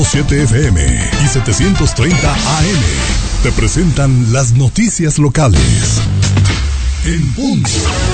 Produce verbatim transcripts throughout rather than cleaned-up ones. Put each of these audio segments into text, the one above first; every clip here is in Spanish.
siete F M y setecientos treinta A M te presentan las noticias locales en punto.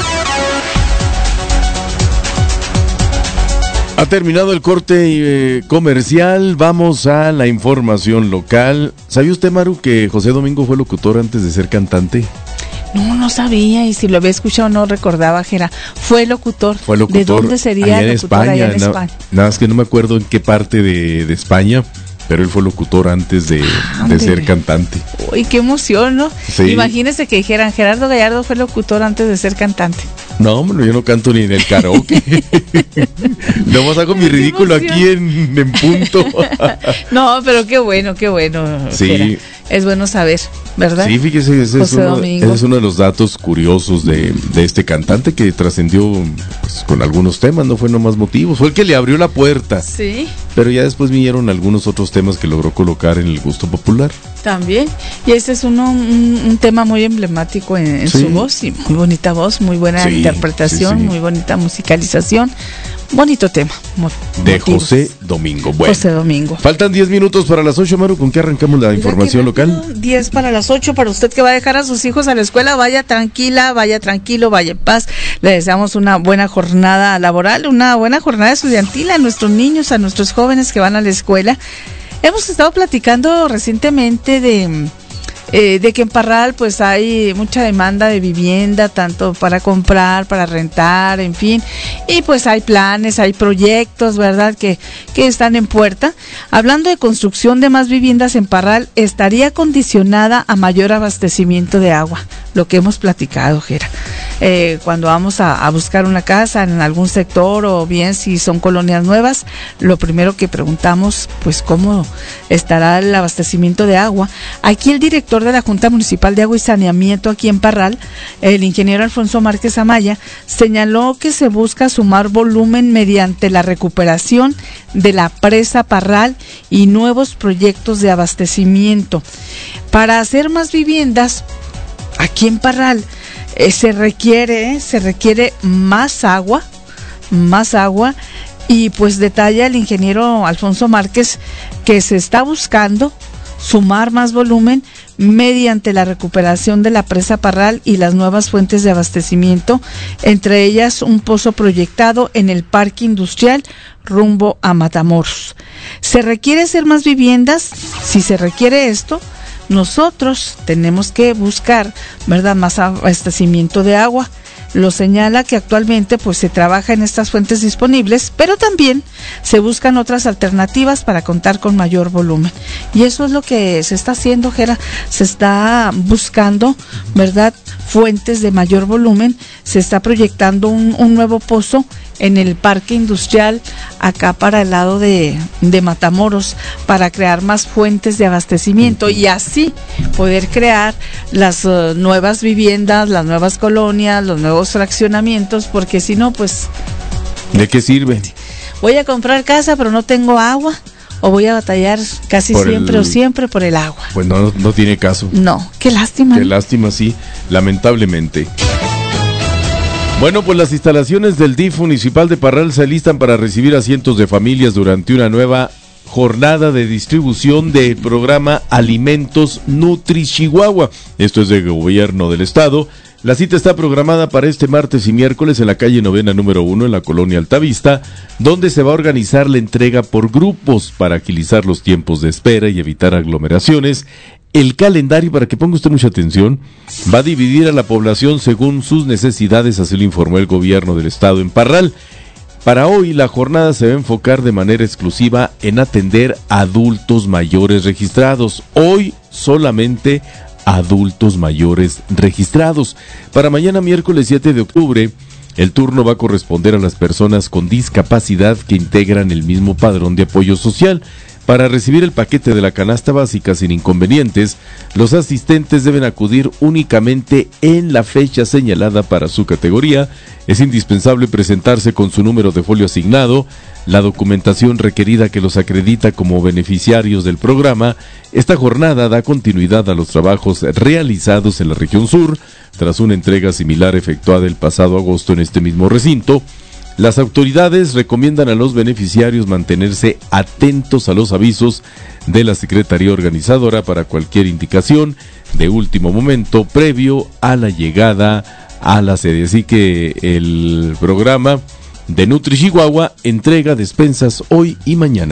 Ha terminado el corte eh, comercial, vamos a la información local. ¿Sabía usted, Maru, que José Domingo fue locutor antes de ser cantante? No, no sabía, y si lo había escuchado no recordaba, Jera. Fue locutor. Fue locutor. ¿De dónde sería allá en locutor España, allá en na, España? Nada más que no me acuerdo en qué parte de, de España, pero él fue locutor antes de, de ser cantante. Uy, qué emoción, ¿no? Sí. Imagínese que dijeran, Gerardo Gallardo fue locutor antes de ser cantante. No, hombre, yo no canto ni en el karaoke. Nomás hago mi ridículo aquí en, en punto. No, pero qué bueno, qué bueno. Sí. Jera. Es bueno saber, ¿verdad? Sí, fíjese, ese es, uno, ese es uno de los datos curiosos de, de este cantante que trascendió pues, con algunos temas, no fue nomás motivos, fue el que le abrió la puerta. Sí. Pero ya después vinieron algunos otros temas que logró colocar en el gusto popular. También, y ese es uno un, un tema muy emblemático en, en sí. su voz, y muy bonita voz, muy buena sí, interpretación, sí, sí. muy bonita musicalización. Bonito tema. Mo- de José Domingo. Bueno, José Domingo. Faltan diez minutos para las ocho, Maru. ¿Con qué arrancamos la información local? diez para las ocho. Para usted que va a dejar a sus hijos a la escuela, vaya tranquila, vaya tranquilo, vaya en paz. Le deseamos una buena jornada laboral, una buena jornada estudiantil a nuestros niños, a nuestros jóvenes que van a la escuela. Hemos estado platicando recientemente de... Eh, de que en Parral pues hay mucha demanda de vivienda, tanto para comprar, para rentar, en fin, y pues hay planes, hay proyectos, ¿verdad?, que, que están en puerta. Hablando de construcción de más viviendas en Parral, estaría condicionada a mayor abastecimiento de agua, lo que hemos platicado, Jera. Eh, cuando vamos a, a buscar una casa en algún sector, o bien si son colonias nuevas, lo primero que preguntamos, pues cómo estará el abastecimiento de agua. Aquí el director de la Junta Municipal de Agua y Saneamiento aquí en Parral, el ingeniero Alfonso Márquez Amaya, señaló que se busca sumar volumen mediante la recuperación de la presa Parral y nuevos proyectos de abastecimiento. Para hacer más viviendas aquí en Parral eh, se requiere, eh, se requiere más agua, más agua, y pues detalla el ingeniero Alfonso Márquez que se está buscando sumar más volumen mediante la recuperación de la presa Parral y las nuevas fuentes de abastecimiento, entre ellas un pozo proyectado en el parque industrial rumbo a Matamoros. ¿Se requiere hacer más viviendas? Si se requiere esto, nosotros tenemos que buscar, ¿verdad?, más abastecimiento de agua. Lo señala que actualmente pues se trabaja en estas fuentes disponibles, pero también se buscan otras alternativas para contar con mayor volumen. Y eso es lo que se está haciendo, Jera. Se está buscando, ¿verdad?, fuentes de mayor volumen. Se está proyectando un, un nuevo pozo en el parque industrial acá para el lado de, de Matamoros, para crear más fuentes de abastecimiento y así poder crear las uh, nuevas viviendas, las nuevas colonias, los nuevos fraccionamientos, porque si no, pues... ¿de qué sirve? Voy a comprar casa pero no tengo agua, o voy a batallar casi por siempre el... o siempre por el agua. Pues no, no tiene caso. No, qué lástima. Qué lástima, sí, lamentablemente. Bueno, pues las instalaciones del D I F municipal de Parral se alistan para recibir a cientos de familias durante una nueva jornada de distribución del programa Alimentos Nutri Chihuahua. Esto es del gobierno del estado. La cita está programada para este martes y miércoles en la calle Novena número uno en la colonia Altavista, donde se va a organizar la entrega por grupos para agilizar los tiempos de espera y evitar aglomeraciones. El calendario, para que ponga usted mucha atención, va a dividir a la población según sus necesidades, así lo informó el gobierno del estado en Parral. Para hoy, la jornada se va a enfocar de manera exclusiva en atender a adultos mayores registrados. Hoy solamente adultos mayores registrados. Para mañana, miércoles siete de octubre, el turno va a corresponder a las personas con discapacidad que integran el mismo padrón de apoyo social. Para recibir el paquete de la canasta básica sin inconvenientes, los asistentes deben acudir únicamente en la fecha señalada para su categoría. Es indispensable presentarse con su número de folio asignado, la documentación requerida que los acredita como beneficiarios del programa. Esta jornada da continuidad a los trabajos realizados en la región sur, tras una entrega similar efectuada el pasado agosto en este mismo recinto. Las autoridades recomiendan a los beneficiarios mantenerse atentos a los avisos de la Secretaría Organizadora para cualquier indicación de último momento previo a la llegada a la sede. Así que el programa de Nutri Chihuahua entrega despensas hoy y mañana.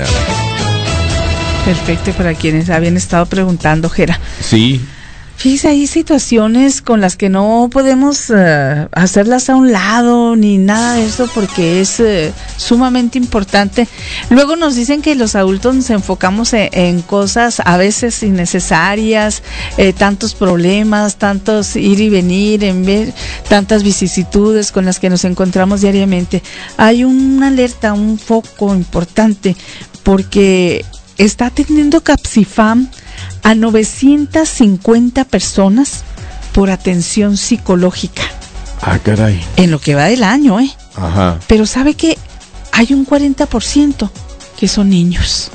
Perfecto, para quienes habían estado preguntando, Jera. Sí. Fíjese, hay situaciones con las que no podemos uh, hacerlas a un lado ni nada de eso porque es uh, sumamente importante. Luego nos dicen que los adultos nos enfocamos en, en cosas a veces innecesarias, eh, tantos problemas, tantos ir y venir, en ver tantas vicisitudes con las que nos encontramos diariamente. Hay una alerta, un foco importante porque está atendiendo Capsifam a novecientas cincuenta personas por atención psicológica. Ah, caray. En lo que va del año, ¿eh? Ajá. Pero sabe que hay un cuarenta por ciento que son niños.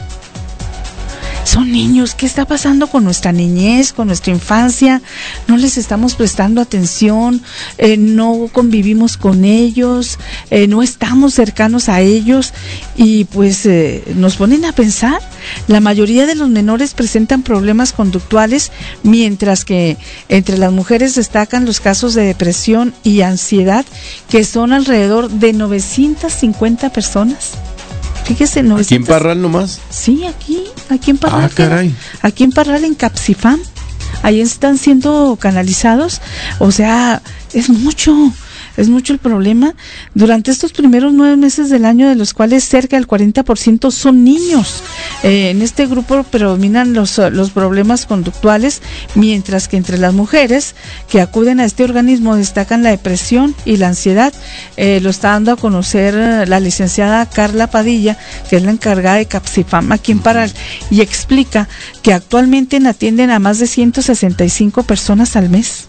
Son niños. ¿Qué está pasando con nuestra niñez, con nuestra infancia? No les estamos prestando atención, eh, no convivimos con ellos, eh, no estamos cercanos a ellos y pues eh, nos ponen a pensar. La mayoría de los menores presentan problemas conductuales, mientras que entre las mujeres destacan los casos de depresión y ansiedad, que son alrededor de novecientas cincuenta personas. Fíjese, novecientas. ¿Aquí en Parral nomás? Sí, aquí, aquí en Parral. Ah, caray. Aquí en Parral, en Capsifam. Ahí están siendo canalizados. O sea, es mucho, es mucho el problema. Durante estos primeros nueve meses del año, de los cuales cerca del cuarenta por ciento son niños. Eh, en este grupo predominan los, los problemas conductuales, mientras que entre las mujeres que acuden a este organismo destacan la depresión y la ansiedad. Eh, lo está dando a conocer la licenciada Carla Padilla, que es la encargada de Capsifam aquí en Parral, y explica que actualmente atienden a más de ciento sesenta y cinco personas al mes.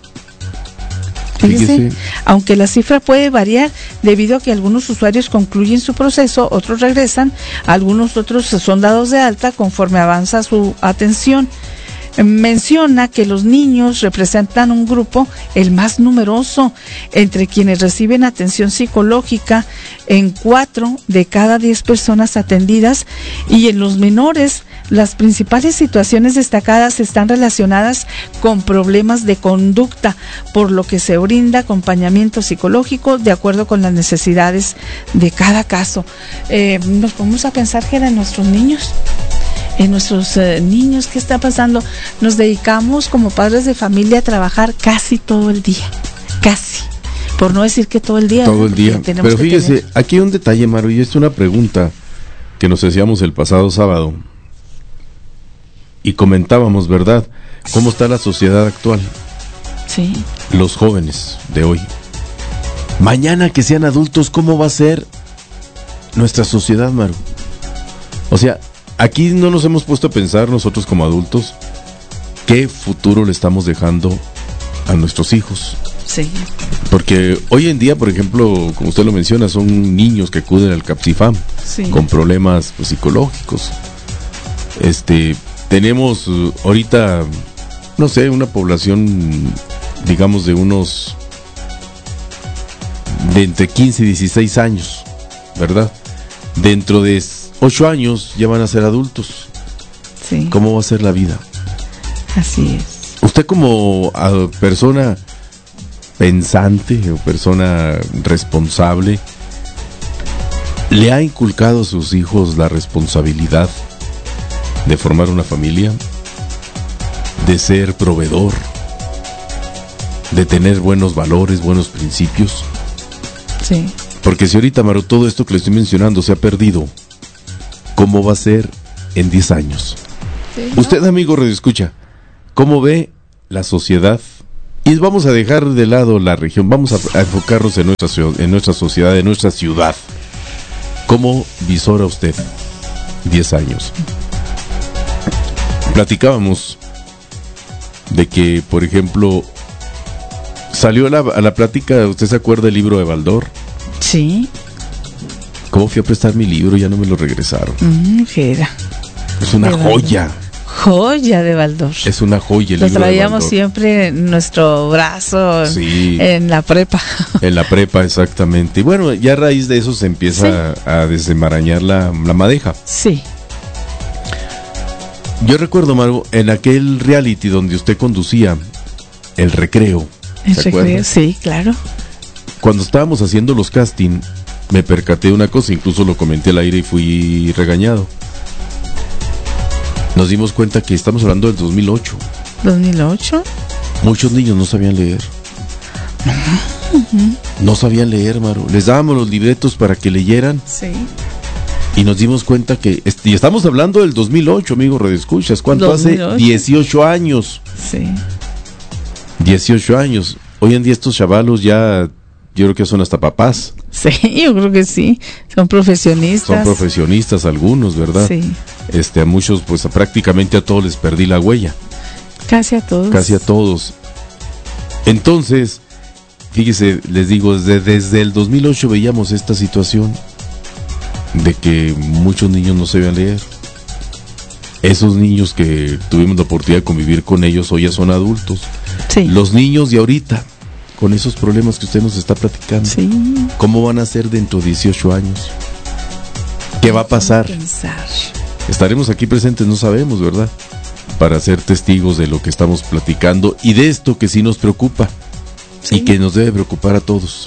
Fíjese, Fíjese, aunque la cifra puede variar debido a que algunos usuarios concluyen su proceso, otros regresan, algunos otros son dados de alta conforme avanza su atención. Menciona que los niños representan un grupo el más numeroso entre quienes reciben atención psicológica, en cuatro de cada diez personas atendidas, y en los menores las principales situaciones destacadas están relacionadas con problemas de conducta, por lo que se brinda acompañamiento psicológico de acuerdo con las necesidades de cada caso. Eh, nos ponemos a pensar que eran nuestros niños. En nuestros eh, niños, ¿qué está pasando? Nos dedicamos como padres de familia a trabajar casi todo el día, casi, por no decir que todo el día. Todo el día, pero fíjese, tener... aquí hay un detalle, Maru, y es una pregunta que nos hacíamos el pasado sábado, y comentábamos, ¿verdad?, cómo está la sociedad actual. Sí. Los jóvenes de hoy. Mañana que sean adultos, ¿cómo va a ser nuestra sociedad, Maru? O sea, aquí no nos hemos puesto a pensar nosotros como adultos qué futuro le estamos dejando a nuestros hijos. Sí. Porque hoy en día, por ejemplo, como usted lo menciona, son niños que acuden al Capsifam, sí, con problemas pues, psicológicos. Este, tenemos uh, ahorita, no sé, una población, digamos, de unos de entre quince y dieciséis años, ¿verdad? Dentro de ocho años ya van a ser adultos. Sí. ¿Cómo va a ser la vida? Así es. Usted como uh, persona pensante o persona responsable, ¿le ha inculcado a sus hijos la responsabilidad de formar una familia, de ser proveedor, de tener buenos valores, buenos principios? Sí. Porque si ahorita, Maru, todo esto que le estoy mencionando se ha perdido, ¿cómo va a ser en diez años? Sí, ¿no? Usted, amigo radioescucha, ¿cómo ve la sociedad? Y vamos a dejar de lado la región, vamos a, a enfocarnos en nuestra, en nuestra sociedad, en nuestra ciudad. ¿Cómo visora usted diez años? Platicábamos de que, por ejemplo, salió a la, a la plática, ¿usted se acuerda del libro de Baldor? Sí. ¿Cómo fui a prestar mi libro? Ya no me lo regresaron. Mm, ¿qué era? Es una joya. joya de Baldor. Es una joya el Lo libro de traíamos Baldor. siempre en nuestro brazo, Sí. en la prepa. En la prepa, exactamente. Y bueno, ya a raíz de eso se empieza sí. a, a desenmarañar la, la madeja. Sí. Yo recuerdo, Maru, en aquel reality donde usted conducía el recreo. El recreo, sí, claro. Cuando estábamos haciendo los casting, me percaté de una cosa, incluso lo comenté al aire y fui regañado. Nos dimos cuenta que estamos hablando del dos mil ocho. ¿dos mil ocho? Muchos niños no sabían leer. Uh-huh. No sabían leer, Maru. Les dábamos los libretos para que leyeran. Sí. Y nos dimos cuenta que... Y estamos hablando del dos mil ocho, amigo redescuchas. ¿Cuánto dos mil ocho? Hace? dieciocho años. Sí. dieciocho años. Hoy en día estos chavalos ya... Yo creo que son hasta papás. Sí, yo creo que sí. Son profesionistas. Son profesionistas algunos, ¿verdad? Sí. Este, a muchos, pues a prácticamente a todos les perdí la huella. Casi a todos. Casi a todos. Entonces, fíjese, les digo, desde, desde el dos mil ocho veíamos esta situación de que muchos niños no sabían leer. Esos niños que tuvimos la oportunidad de convivir con ellos hoy ya son adultos. Sí. Los niños de ahorita, con esos problemas que usted nos está platicando, sí. ¿Cómo van a ser dentro de dieciocho años? ¿Qué va a pasar? Pensar. Estaremos aquí presentes, no sabemos, ¿verdad? Para ser testigos de lo que estamos platicando y de esto que sí nos preocupa, sí. Y que nos debe preocupar a todos.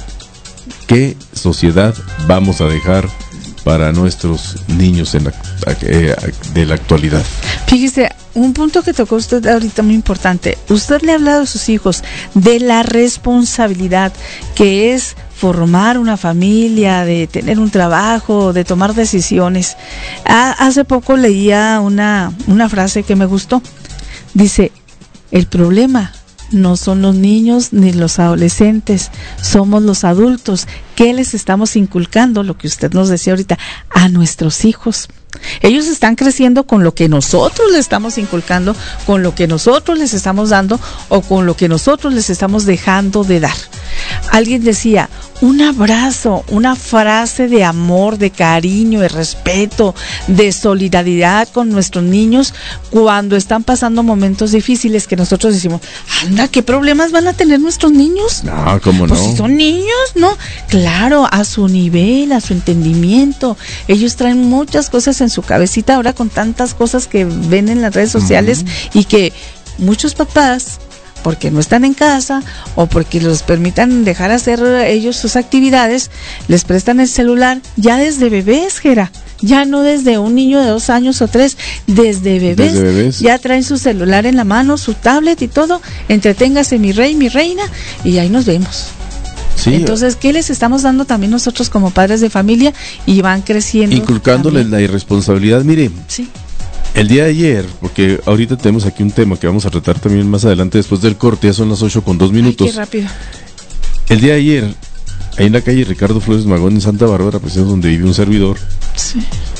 ¿Qué sociedad vamos a dejar para nuestros niños en la, eh, de la actualidad? Fíjese, un punto que tocó usted ahorita muy importante. Usted le ha hablado a sus hijos de la responsabilidad que es formar una familia, de tener un trabajo, de tomar decisiones. Ah, hace poco leía una, una frase que me gustó. Dice, el problema no son los niños ni los adolescentes, somos los adultos. ¿Qué les estamos inculcando? Lo que usted nos decía ahorita, a nuestros hijos. Ellos están creciendo con lo que nosotros les estamos inculcando, con lo que nosotros les estamos dando o con lo que nosotros les estamos dejando de dar. Alguien decía, un abrazo, una frase de amor, de cariño, de respeto, de solidaridad con nuestros niños cuando están pasando momentos difíciles que nosotros decimos, anda, ¿qué problemas van a tener nuestros niños? No, ¿cómo no? Pues si son niños, ¿no? Claro, a su nivel, a su entendimiento. Ellos traen muchas cosas en su cabecita ahora con tantas cosas que ven en las redes sociales uh-huh. y que muchos papás, porque no están en casa o porque los permitan dejar hacer ellos sus actividades, les prestan el celular ya desde bebés, Gera. Ya no desde un niño de dos años o tres, desde bebés, desde bebés ya traen su celular en la mano, su tablet y todo. Entreténgase mi rey, mi reina, y ahí nos vemos. Sí. Entonces, ¿qué les estamos dando también nosotros como padres de familia? Y van creciendo. Inculcándoles la irresponsabilidad. Mire, sí. El día de ayer, porque ahorita tenemos aquí un tema que vamos a tratar también más adelante después del corte, ya son las ocho con dos minutos. Ay, qué rápido. El día de ayer, ahí en la calle Ricardo Flores Magón en Santa Bárbara, pues es donde vive un servidor. Sí.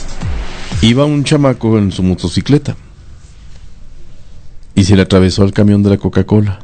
Iba un chamaco en su motocicleta y se le atravesó al camión de la Coca-Cola.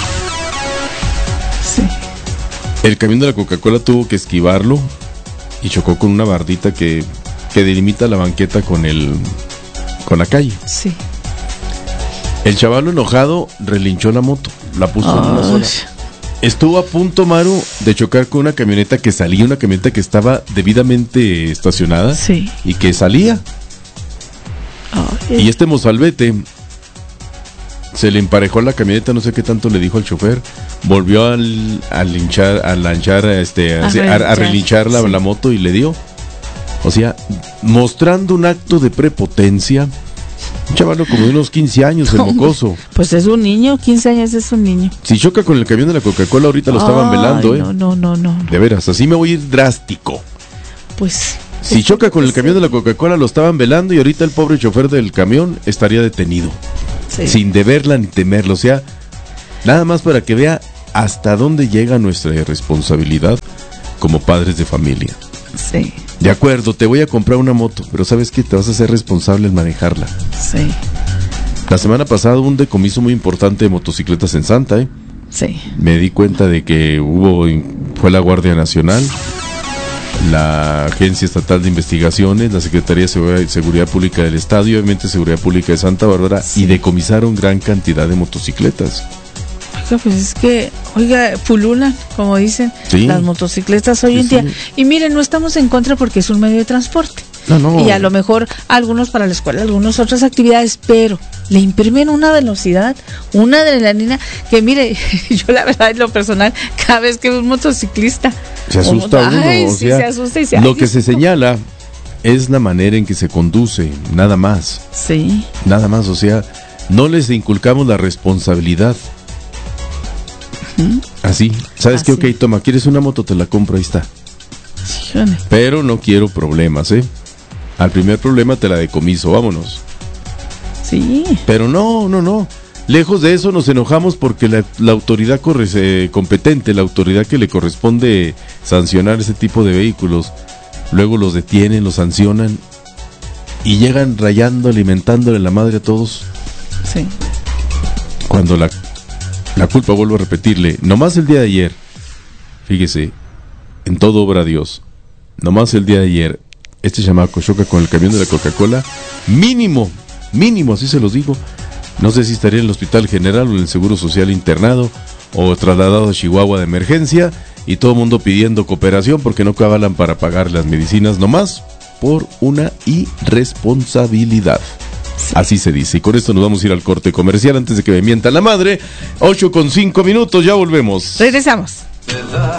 Sí. El camión de la Coca-Cola tuvo que esquivarlo y chocó con una bardita que, que delimita la banqueta con el con la calle. Sí. El chavalo enojado relinchó la moto, la puso oh, en una zona. Estuvo a punto, Maru, de chocar con una camioneta que salía, una camioneta que estaba debidamente estacionada. Sí. Y que salía. Oh, y este mozalbete se le emparejó la camioneta, no sé qué tanto le dijo al chofer, volvió al, a linchar, a lanchar, este, a, a, relinchar, a, a relinchar la, sí. la moto y le dio. O sea, mostrando un acto de prepotencia. Un chavalo como de unos quince años, el mocoso. Pues es un niño, quince años es un niño. Si choca con el camión de la Coca-Cola, ahorita lo estaban Ay, velando, ¿eh? No, no, no, no. De veras, así me voy a ir drástico. Pues... Si choca con el camión de la Coca-Cola, lo estaban velando y ahorita el pobre chofer del camión estaría detenido. Sí. Sin deberla ni temerlo. O sea, nada más para que vea hasta dónde llega nuestra irresponsabilidad como padres de familia. Sí. De acuerdo, te voy a comprar una moto, pero ¿sabes qué? Te vas a hacer responsable en manejarla. Sí. La semana pasada hubo un decomiso muy importante de motocicletas en Santa, ¿eh? Sí. Me di cuenta de que hubo, fue la Guardia Nacional, la Agencia Estatal de Investigaciones, la Secretaría de Seguridad Pública del Estado y obviamente Seguridad Pública de Santa Bárbara, sí. Y decomisaron gran cantidad de motocicletas. Oiga, pues es que, oiga, pululan, como dicen, sí. Las motocicletas hoy sí, en día. Sí. Y miren, no estamos en contra porque es un medio de transporte. No, no. Y a lo mejor algunos para la escuela, algunos otras actividades, pero le imprimen una velocidad, una adrenalina, que mire, yo la verdad en lo personal, cada vez que veo un motociclista se asusta uno, ay, o sí, sea, se asusta y se lo ay, que se señala es la manera en que se conduce, nada más. Sí. Nada más, o sea, no les inculcamos la responsabilidad. Uh-huh. Así, ¿sabes Así. qué? Ok, toma, ¿quieres una moto? Te la compro, ahí está. Sí, pero no quiero problemas, ¿eh? Al primer problema te la decomiso, vámonos. Sí. Pero no, no, no. Lejos de eso nos enojamos porque la, la autoridad corre, eh, competente, la autoridad que le corresponde sancionar ese tipo de vehículos, luego los detienen, los sancionan y llegan rayando, alimentándole la madre a todos. Sí. Cuando la, la culpa, vuelvo a repetirle, nomás el día de ayer, fíjese, en todo obra Dios, nomás el día de ayer, este chamaco choca con el camión de la Coca-Cola, mínimo, mínimo, así se los digo. No sé si estaría en el Hospital General o en el Seguro Social internado o trasladado a Chihuahua de emergencia y todo el mundo pidiendo cooperación porque no cabalan para pagar las medicinas nomás por una irresponsabilidad. Sí. Así se dice. Y con esto nos vamos a ir al corte comercial antes de que me mientan la madre. ocho con cinco minutos, ya volvemos. Regresamos.